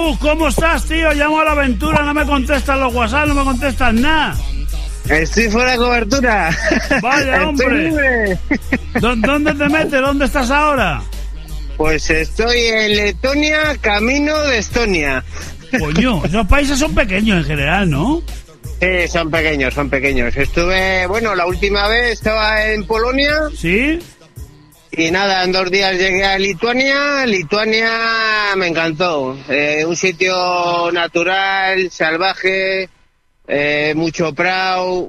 Jesús, ¿cómo estás, tío? Llamo a la aventura, no me contestas los WhatsApp, no me contestas nada. Estoy fuera de cobertura. Vaya, hombre. Libre. ¿Dónde te metes? ¿Dónde estás ahora? Pues estoy en Letonia, camino de Estonia. Coño, esos países son pequeños en general, ¿no? Sí, son pequeños. Estuve, la última vez estaba en Polonia. ¿Sí? Y nada, en 2 días llegué a Lituania. Lituania me encantó. Un sitio natural, salvaje, mucho prau.